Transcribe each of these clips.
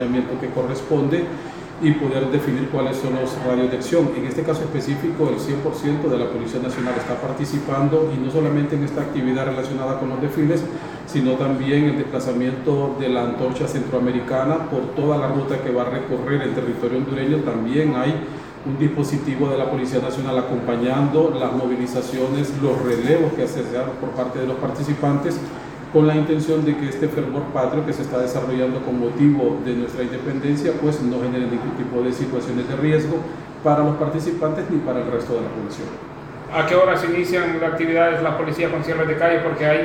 que corresponde y poder definir cuáles son los radios de acción. En este caso específico, el 100% de la Policía Nacional está participando, y no solamente en esta actividad relacionada con los desfiles, sino también el desplazamiento de la antorcha centroamericana por toda la ruta que va a recorrer el territorio hondureño. También hay un dispositivo de la Policía Nacional acompañando las movilizaciones, los relevos que se hacen por parte de los participantes, con la intención de que este fervor patrio que se está desarrollando con motivo de nuestra independencia pues no genere ningún tipo de situaciones de riesgo para los participantes ni para el resto de la población. ¿A qué horas inician las actividades la policía con cierres de calle? Porque hay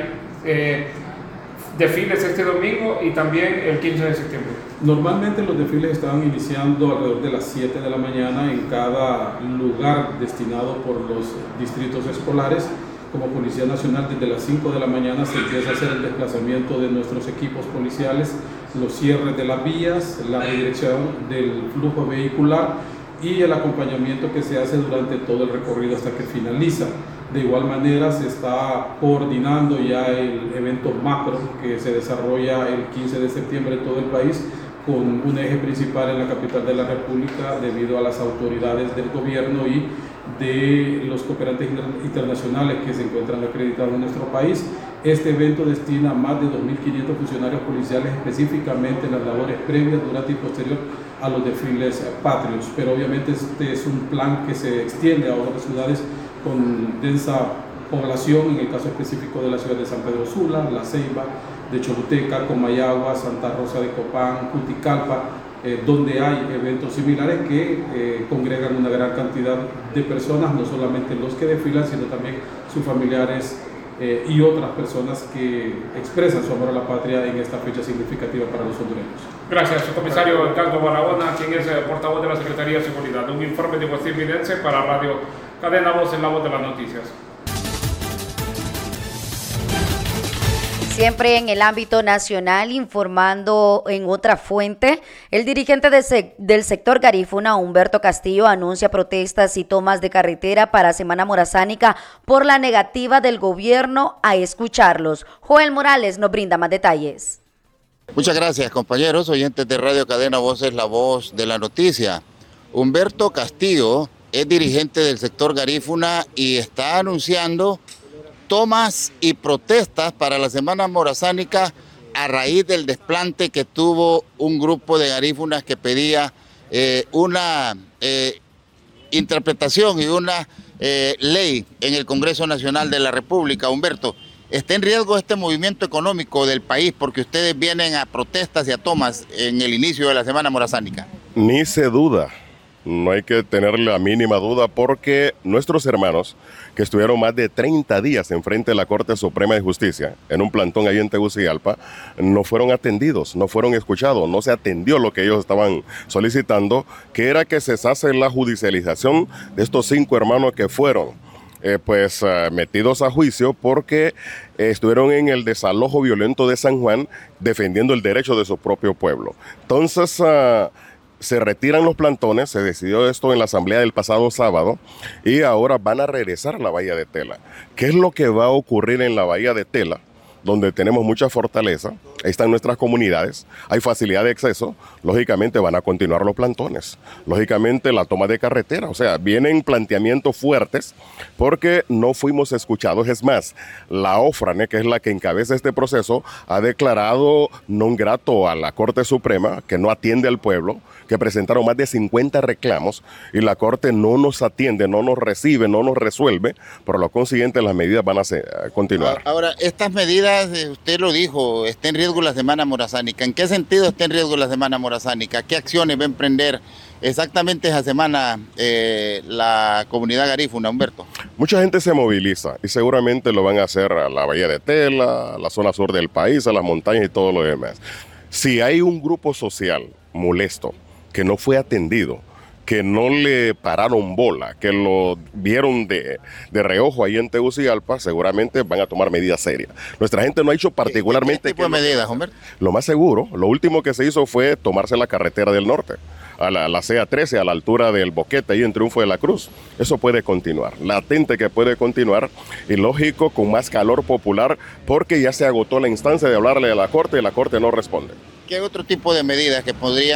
desfiles este domingo y también el 15 de septiembre. Normalmente los desfiles estaban iniciando alrededor de las 7 de la mañana en cada lugar destinado por los distritos escolares. Como Policía Nacional, desde las 5 de la mañana se empieza a hacer el desplazamiento de nuestros equipos policiales, los cierres de las vías, la redirección del flujo vehicular y el acompañamiento que se hace durante todo el recorrido hasta que finaliza. De igual manera se está coordinando ya el evento macro que se desarrolla el 15 de septiembre en todo el país, con un eje principal en la capital de la República debido a las autoridades del gobierno y de los cooperantes internacionales que se encuentran acreditados en nuestro país. Este evento destina a más de 2.500 funcionarios policiales específicamente en las labores previas, durante y posterior a los desfiles patrios, pero obviamente este es un plan que se extiende a otras ciudades con densa población, en el caso específico de la ciudad de San Pedro Sula, La Ceiba, de Choluteca, Comayagua, Santa Rosa de Copán, Juticalpa, donde hay eventos similares que congregan una gran cantidad de personas, no solamente los que desfilan, sino también sus familiares y otras personas que expresan su amor a la patria en esta fecha significativa para los hondureños. Gracias, comisario Ricardo Barahona, quien es portavoz de la Secretaría de Seguridad. Un informe de Guastir Midense para Radio Cadena Voz, en la voz de las noticias. Siempre en el ámbito nacional, informando en otra fuente, el dirigente del sector Garífuna, Humberto Castillo, anuncia protestas y tomas de carretera para Semana Morazánica por la negativa del gobierno a escucharlos. Joel Morales nos brinda más detalles. Muchas gracias, compañeros, oyentes de Radio Cadena Voz, es la voz de la noticia. Humberto Castillo es dirigente del sector Garífuna y está anunciando tomas y protestas para la Semana Morazánica a raíz del desplante que tuvo un grupo de garífunas que pedía una interpretación y una ley en el Congreso Nacional de la República. Humberto, ¿está en riesgo este movimiento económico del país porque ustedes vienen a protestas y a tomas en el inicio de la Semana Morazánica? Ni se duda. No hay que tener la mínima duda porque nuestros hermanos que estuvieron más de 30 días enfrente de la Corte Suprema de Justicia en un plantón ahí en Tegucigalpa no fueron atendidos, no fueron escuchados, no se atendió lo que ellos estaban solicitando, que era que cesase la judicialización de estos 5 hermanos que fueron metidos a juicio porque estuvieron en el desalojo violento de San Juan defendiendo el derecho de su propio pueblo. Entonces, se retiran los plantones, se decidió esto en la asamblea del pasado sábado y ahora van a regresar a la Bahía de Tela. ¿Qué es lo que va a ocurrir en la Bahía de Tela? Donde tenemos mucha fortaleza, ahí están nuestras comunidades, hay facilidad de acceso, lógicamente van a continuar los plantones, lógicamente la toma de carretera, o sea, vienen planteamientos fuertes porque no fuimos escuchados. Es más, la OFRANE, que es la que encabeza este proceso, ha declarado non grato a la Corte Suprema, que no atiende al pueblo, que presentaron más de 50 reclamos y la Corte no nos atiende, no nos recibe, no nos resuelve, por lo consiguiente las medidas van a continuar. Ahora, estas medidas, usted lo dijo, está en riesgo la Semana Morazánica. ¿En qué sentido está en riesgo la Semana Morazánica? ¿Qué acciones va a emprender exactamente esa semana la comunidad garífuna, Humberto? Mucha gente se moviliza y seguramente lo van a hacer a la Bahía de Tela, a la zona sur del país, a las montañas y todo lo demás. Si hay un grupo social molesto que no fue atendido, que no le pararon bola, que lo vieron de reojo ahí en Tegucigalpa, seguramente van a tomar medidas serias. Nuestra gente no ha hecho particularmente... ¿Qué tipo de medidas, Humberto? Lo más seguro, lo último que se hizo fue tomarse la carretera del norte, a la CA13, a la altura del Boquete, ahí en Triunfo de la Cruz. Eso puede continuar, latente que puede continuar, y lógico, con más calor popular, porque ya se agotó la instancia de hablarle a la Corte y la Corte no responde. ¿Qué otro tipo de medidas que podría